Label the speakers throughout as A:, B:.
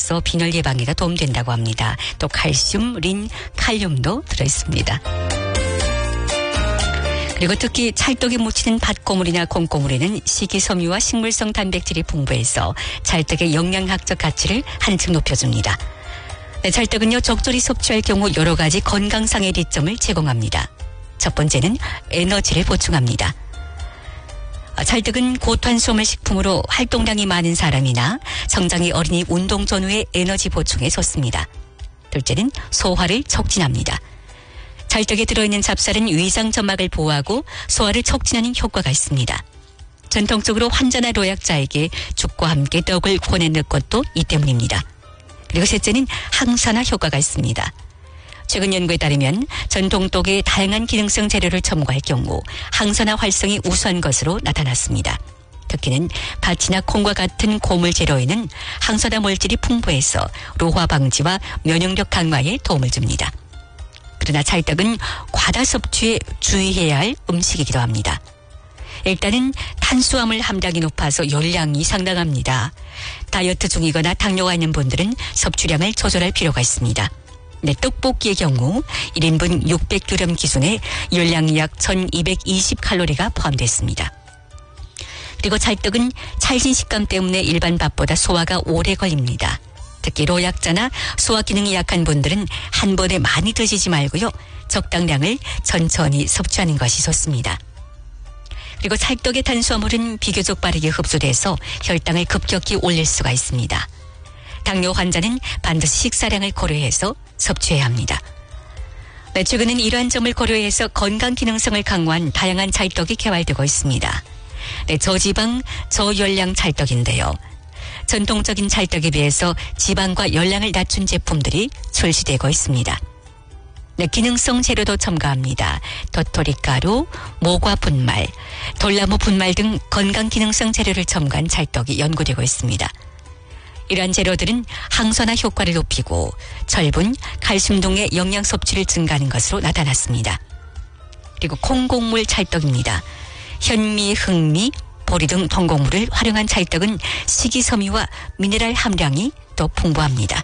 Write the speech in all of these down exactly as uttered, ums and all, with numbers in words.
A: 있어서 빈혈 예방에도 도움된다고 합니다. 또 칼슘, 린, 칼륨도 들어있습니다. 그리고 특히 찰떡에 묻히는 밭고물이나 콩고물에는 식이섬유와 식물성 단백질이 풍부해서 찰떡의 영양학적 가치를 한층 높여줍니다. 네, 찰떡은요, 적절히 섭취할 경우 여러 가지 건강상의 이점을 제공합니다. 첫 번째는 에너지를 보충합니다. 찰떡은 고탄수화물 식품으로 활동량이 많은 사람이나 성장이 어린이 운동 전후의 에너지 보충에 좋습니다. 둘째는 소화를 촉진합니다. 찰떡에 들어있는 찹쌀은 위장 점막을 보호하고 소화를 촉진하는 효과가 있습니다. 전통적으로 환자나 노약자에게 죽과 함께 떡을 권해 넣것도 이 때문입니다. 그리고 셋째는 항산화 효과가 있습니다. 최근 연구에 따르면 전통떡에 다양한 기능성 재료를 첨가할 경우 항산화 활성이 우수한 것으로 나타났습니다. 특히는 밭이나 콩과 같은 고물 재료에는 항산화 물질이 풍부해서 노화 방지와 면역력 강화에 도움을 줍니다. 그러나 찰떡은 과다 섭취에 주의해야 할 음식이기도 합니다. 일단은 탄수화물 함량이 높아서 열량이 상당합니다. 다이어트 중이거나 당뇨가 있는 분들은 섭취량을 조절할 필요가 있습니다. 네, 떡볶이의 경우 일 인분 육백 그램 기준에 열량이 약 천이백이십 칼로리가 포함됐습니다. 그리고 찰떡은 찰진 식감 때문에 일반 밥보다 소화가 오래 걸립니다. 특히 노약자나 소화 기능이 약한 분들은 한 번에 많이 드시지 말고요. 적당량을 천천히 섭취하는 것이 좋습니다. 그리고 찰떡의 탄수화물은 비교적 빠르게 흡수돼서 혈당을 급격히 올릴 수가 있습니다. 당뇨 환자는 반드시 식사량을 고려해서 섭취해야 합니다. 네, 최근엔 이러한 점을 고려해서 건강 기능성을 강화한 다양한 찰떡이 개발되고 있습니다. 네, 저지방, 저열량 찰떡인데요. 전통적인 찰떡에 비해서 지방과 열량을 낮춘 제품들이 출시되고 있습니다. 네, 기능성 재료도 첨가합니다. 도토리 가루, 모과 분말, 돌나무 분말 등 건강 기능성 재료를 첨가한 찰떡이 연구되고 있습니다. 이러한 재료들은 항산화 효과를 높이고 철분, 칼슘 등의 영양 섭취를 증가하는 것으로 나타났습니다. 그리고 콩곡물 찰떡입니다. 현미, 흑미, 보리 등 통곡물을 활용한 찰떡은 식이섬유와 미네랄 함량이 더 풍부합니다.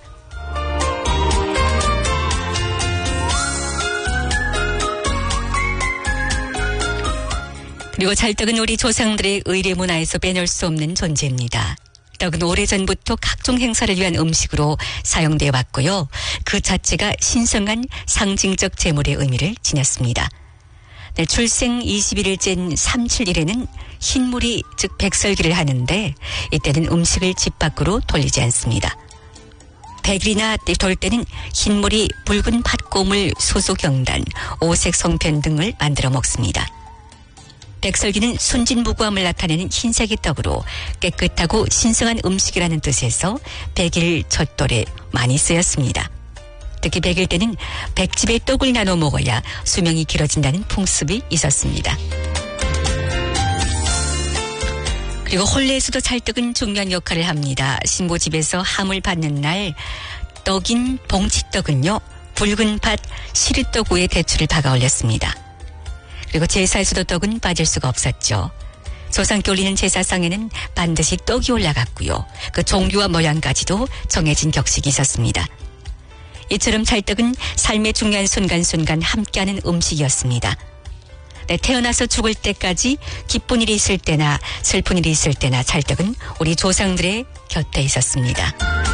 A: 그리고 찰떡은 우리 조상들의 의례 문화에서 빼놓을 수 없는 존재입니다. 떡은 오래전부터 각종 행사를 위한 음식으로 사용되어 왔고요. 그 자체가 신성한 상징적 제물의 의미를 지녔습니다. 네, 출생 이십일 일째인 삼칠일에는 흰물이 즉 백설기를 하는데 이때는 음식을 집 밖으로 돌리지 않습니다. 백일이나 돌 때는 흰물이 붉은 팥고물, 소소경단, 오색 송편 등을 만들어 먹습니다. 백설기는 순진무구함을 나타내는 흰색의 떡으로 깨끗하고 신성한 음식이라는 뜻에서 백일 첫돌에 많이 쓰였습니다. 특히 백일 때는 백집의 떡을 나눠 먹어야 수명이 길어진다는 풍습이 있었습니다. 그리고 혼례에서도 찰떡은 중요한 역할을 합니다. 신부집에서 함을 받는 날 떡인 봉치떡은요, 붉은 팥 시루떡 위에 대추를 박아 올렸습니다. 그리고 제사에서도 떡은 빠질 수가 없었죠. 조상께 올리는 제사상에는 반드시 떡이 올라갔고요. 그 종류와 모양까지도 정해진 격식이 있었습니다. 이처럼 찰떡은 삶의 중요한 순간순간 함께하는 음식이었습니다. 네, 태어나서 죽을 때까지 기쁜 일이 있을 때나 슬픈 일이 있을 때나 찰떡은 우리 조상들의 곁에 있었습니다.